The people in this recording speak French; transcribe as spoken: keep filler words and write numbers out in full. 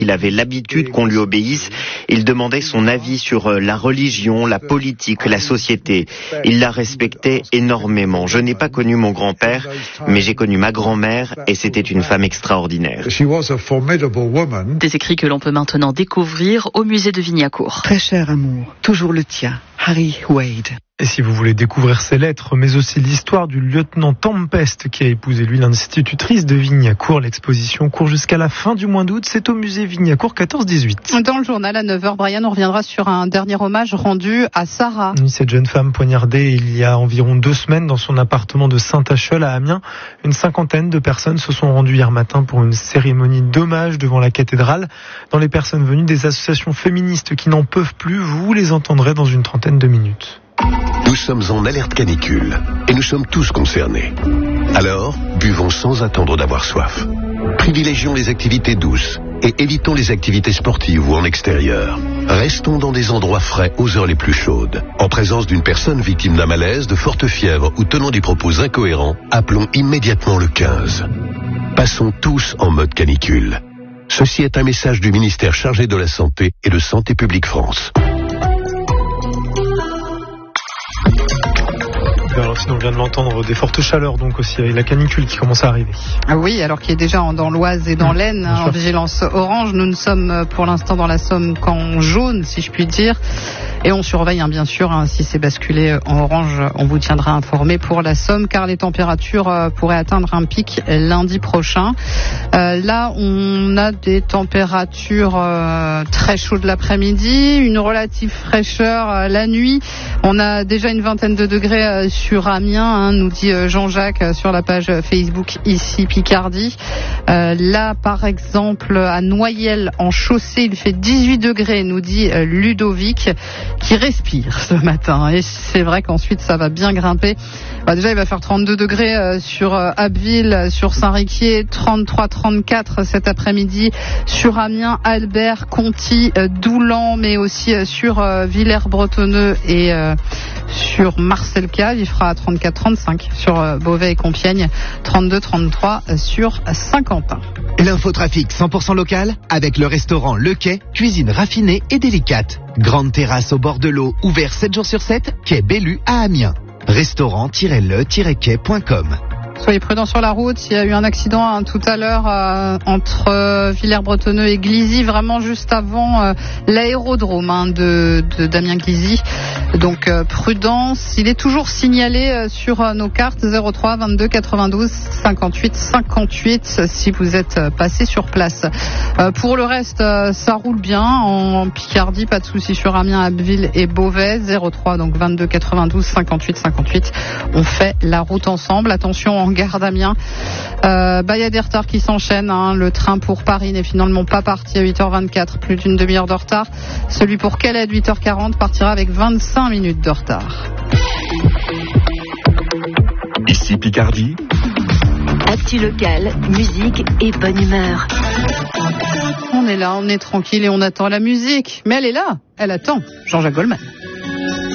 Il avait l'habitude qu'on lui obéisse. Il demandait son avis sur la religion, la politique, la société. Il la respectait énormément. Je n'ai pas connu mon grand-père, mais j'ai connu ma grand-mère et c'était une femme extraordinaire. Des écrits que l'on peut maintenant découvrir au musée de Vignacourt. Très cher amour, toujours le tien, Harry Wade. Et si vous voulez découvrir ses lettres, mais aussi l'histoire du lieutenant Tempest qui a épousé lui l'institutrice de Vignacourt, l'exposition court jusqu'à la fin du mois d'août. C'est au musée Vignacourt quatorze dix-huit. Dans le journal à neuf heures, Brian, on reviendra sur un dernier hommage rendu à Sarah. Oui, cette jeune femme poignardée il y a environ deux semaines dans son appartement de Saint-Acheul à Amiens. Une cinquantaine de personnes se sont rendues hier matin pour une cérémonie d'hommage devant la cathédrale. Dans les personnes venues, des associations féministes qui n'en peuvent plus, vous les entendrez dans une trentaine de minutes. Nous sommes en alerte canicule et nous sommes tous concernés. Alors, buvons sans attendre d'avoir soif. Privilégions les activités douces et évitons les activités sportives ou en extérieur. Restons dans des endroits frais aux heures les plus chaudes. En présence d'une personne victime d'un malaise, de forte fièvre ou tenant des propos incohérents, appelons immédiatement le quinze. Passons tous en mode canicule. Ceci est un message du ministère chargé de la Santé et de Santé publique France. Alors sinon, on vient de l'entendre, des fortes chaleurs donc aussi avec la canicule qui commence à arriver. Ah oui, alors qu'il est déjà dans l'Oise et dans l'Aisne, hein, en vigilance orange. Nous ne sommes pour l'instant dans la Somme qu'en jaune, si je puis dire. Et on surveille, hein, bien sûr, hein, si c'est basculé en orange, on vous tiendra informé pour la Somme, car les températures euh, pourraient atteindre un pic lundi prochain. Euh, là, on a des températures euh, très chaudes l'après-midi, une relative fraîcheur euh, la nuit. On a déjà une vingtaine de degrés euh, sur Amiens, hein, nous dit euh, Jean-Jacques euh, sur la page Facebook ici Picardie. Euh, là, par exemple, à Noyelles en chaussée, il fait dix-huit degrés, nous dit euh, Ludovic, qui respire ce matin. Et c'est vrai qu'ensuite ça va bien grimper. Bah déjà il va faire trente-deux degrés euh, sur euh, Abbeville, sur Saint-Riquier, trente-trois trente-quatre cet après-midi sur Amiens, Albert, Conty, euh, Doulan, mais aussi euh, sur euh, Villers-Bretonneux et euh, sur Marcel-Cave. Il fera trente-quatre trente-cinq sur euh, Beauvais et Compiègne, trente-deux trente-trois euh, sur Saint-Quentin. L'infotrafic cent pour cent local avec le restaurant Le Quai, cuisine raffinée et délicate. Grande terrasse au bord de l'eau, ouvert sept jours sur sept, quai Bellu à Amiens. restaurant tiret le tiret quai point com. Soyez prudents sur la route. Il y a eu un accident hein, tout à l'heure euh, entre euh, Villers-Bretonneux et Glizy, vraiment juste avant euh, l'aérodrome hein, de, de Damien Glizy. Donc euh, prudence. Il est toujours signalé euh, sur euh, nos cartes zéro trois vingt-deux quatre-vingt-douze cinquante-huit cinquante-huit si vous êtes euh, passé sur place. Euh, pour le reste, euh, ça roule bien en Picardie, pas de soucis sur Amiens, Abbeville et Beauvais. zéro trois donc vingt-deux quatre-vingt-douze cinquante-huit cinquante-huit. On fait la route ensemble. Attention en gare d'Amiens. Euh, bah, y a des retards qui s'enchaînent. Hein. Le train pour Paris n'est finalement pas parti à huit heures vingt-quatre, plus d'une demi-heure de retard. Celui pour Calais à huit heures quarante partira avec vingt-cinq minutes de retard. Ici Picardie. Actu local, musique et bonne humeur. On est là, on est tranquille et on attend la musique. Mais elle est là, elle attend Jean-Jacques Goldman.